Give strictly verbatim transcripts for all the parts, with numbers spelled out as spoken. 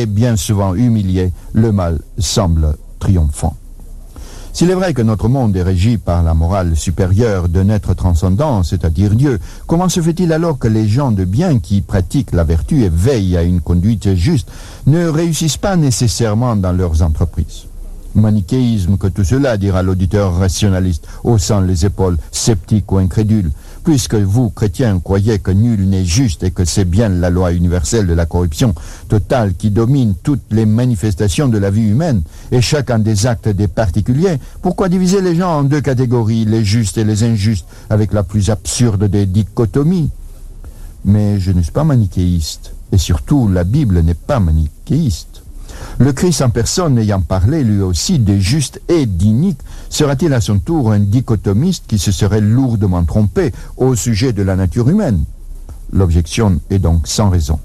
et bien souvent humilié, le mal semble triomphant. S'il est vrai que notre monde est régi par la morale supérieure d'un être transcendant, c'est-à-dire Dieu, comment se fait-il alors que les gens de bien qui pratiquent la vertu et veillent à une conduite juste ne réussissent pas nécessairement dans leurs entreprises? Manichéisme que tout cela, dira l'auditeur rationaliste, haussant les épaules, sceptique ou incrédule. Puisque vous, chrétiens, croyez que nul n'est juste et que c'est bien la loi universelle de la corruption totale qui domine toutes les manifestations de la vie humaine et chacun des actes des particuliers, pourquoi diviser les gens en deux catégories, les justes et les injustes, avec la plus absurde des dichotomies? Mais je ne suis pas manichéiste, et surtout la Bible n'est pas manichéiste. Le Christ en personne ayant parlé lui aussi des justes et d'iniques, sera-t-il à son tour un dichotomiste qui se serait lourdement trompé au sujet de la nature humaine? L'objection est donc sans raison.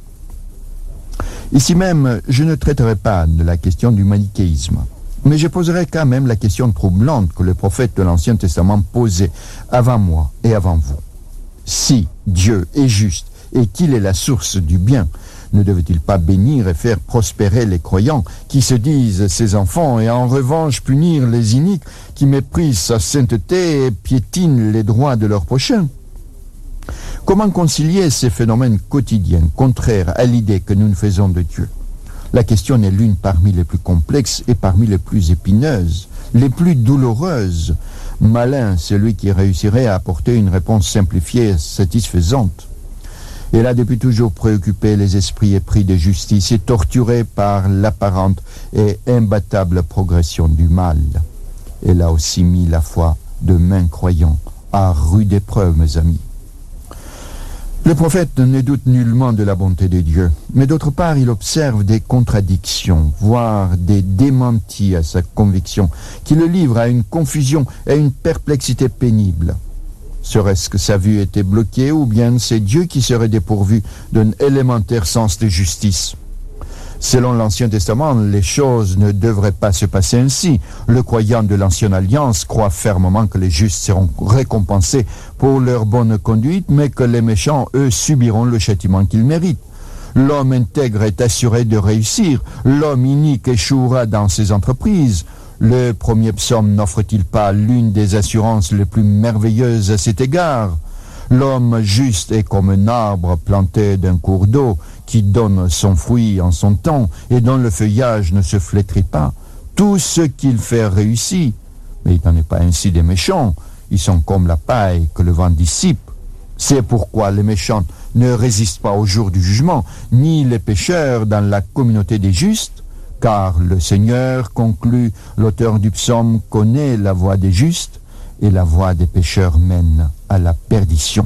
Ici même, je ne traiterai pas de la question du manichéisme, mais je poserai quand même la question troublante que le prophète de l'Ancien Testament posait avant moi et avant vous. Si Dieu est juste et qu'il est la source du bien, ne devait-il pas bénir et faire prospérer les croyants qui se disent ses enfants et en revanche punir les iniques qui méprisent sa sainteté et piétinent les droits de leur prochain? Comment concilier ces phénomènes quotidiens contraires à l'idée que nous nous faisons de Dieu? La question est l'une parmi les plus complexes et parmi les plus épineuses, les plus douloureuses. Malin celui qui réussirait à apporter une réponse simplifiée et satisfaisante. Elle a depuis toujours préoccupé les esprits épris de justice et torturés par l'apparente et imbattable progression du mal. Elle a aussi mis la foi de mains croyants à rude épreuve, mes amis. Le prophète ne doute nullement de la bonté de Dieu, mais d'autre part, il observe des contradictions, voire des démentis à sa conviction, qui le livrent à une confusion et à une perplexité pénible. Serait-ce que sa vue était bloquée ou bien c'est Dieu qui serait dépourvu d'un élémentaire sens de justice? Selon l'Ancien Testament, les choses ne devraient pas se passer ainsi. Le croyant de l'Ancienne Alliance croit fermement que les justes seront récompensés pour leur bonne conduite, mais que les méchants, eux, subiront le châtiment qu'ils méritent. L'homme intègre est assuré de réussir. L'homme inique échouera dans ses entreprises. Le premier psaume n'offre-t-il pas l'une des assurances les plus merveilleuses à cet égard? L'homme juste est comme un arbre planté d'un cours d'eau qui donne son fruit en son temps et dont le feuillage ne se flétrit pas. Tout ce qu'il fait réussit. Mais il n'en est pas ainsi des méchants. Ils sont comme la paille que le vent dissipe. C'est pourquoi les méchants ne résistent pas au jour du jugement, ni les pécheurs dans la communauté des justes. Car le Seigneur, conclut l'auteur du psaume, connaît la voie des justes et la voie des pécheurs mène à la perdition.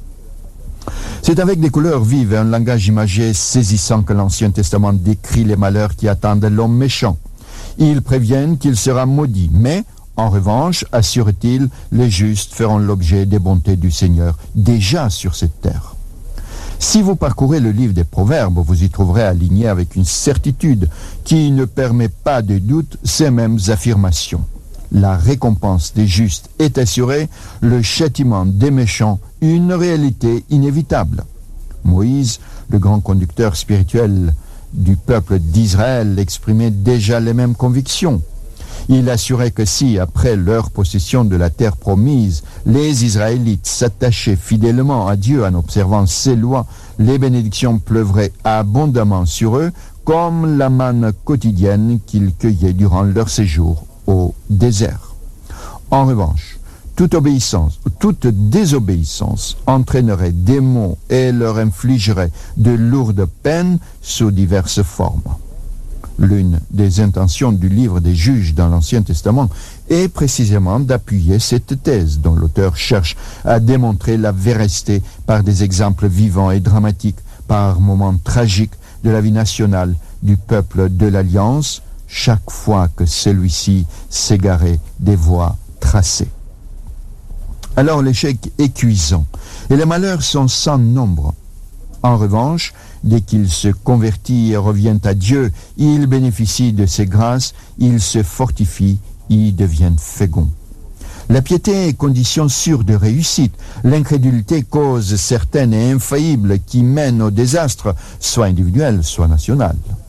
C'est avec des couleurs vives et un langage imagé saisissant que l'Ancien Testament décrit les malheurs qui attendent l'homme méchant. Ils préviennent qu'il sera maudit, mais, en revanche, assure-t-il, les justes feront l'objet des bontés du Seigneur, déjà sur cette terre. Si vous parcourez le livre des Proverbes, vous y trouverez aligné avec une certitude qui ne permet pas de doute ces mêmes affirmations. La récompense des justes est assurée, le châtiment des méchants, une réalité inévitable. Moïse, le grand conducteur spirituel du peuple d'Israël, exprimait déjà les mêmes convictions. Il assurait que si, après leur possession de la terre promise, les Israélites s'attachaient fidèlement à Dieu en observant ses lois, les bénédictions pleuvraient abondamment sur eux, comme la manne quotidienne qu'ils cueillaient durant leur séjour au désert. En revanche, toute obéissance, toute désobéissance entraînerait des maux et leur infligerait de lourdes peines sous diverses formes. L'une des intentions du livre des Juges dans l'Ancien Testament est précisément d'appuyer cette thèse dont l'auteur cherche à démontrer la véracité par des exemples vivants et dramatiques, par moments tragiques de la vie nationale du peuple de l'Alliance, chaque fois que celui-ci s'égarait des voies tracées. Alors l'échec est cuisant et les malheurs sont sans nombre. En revanche, dès qu'il se convertit et revient à Dieu, il bénéficie de ses grâces, il se fortifie, il devient fécond. La piété est condition sûre de réussite. L'incrédulité cause certaine et infaillible qui mène au désastre, soit individuel, soit national.